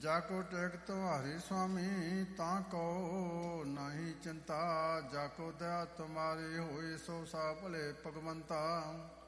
ਜਾਕੋ ਟੇਕ ਤੁਮਾਰੀ ਸੁਆਮੀ ਤਾਂ ਕੋ ਨਹੀਂ ਚਿੰਤਾ, ਜਾਕੋ ਦਇਆ ਤੁਮਾਰੀ ਹੋਈ ਸੋ ਸਾ ਭਲੇ ਭਗਵੰਤਾ।